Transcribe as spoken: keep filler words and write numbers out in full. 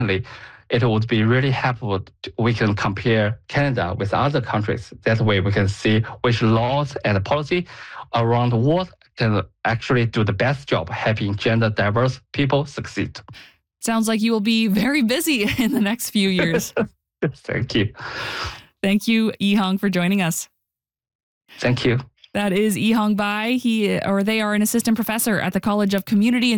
it would be really helpful. To, we can compare Canada with other countries. That way we can see which laws and policy around the world can actually do the best job helping gender diverse people succeed. Sounds like you will be very busy in the next few years. Thank you. Thank you, Yihang, for joining us. Thank you. That is Yihang Bai. He or they are an assistant professor at the College of Community and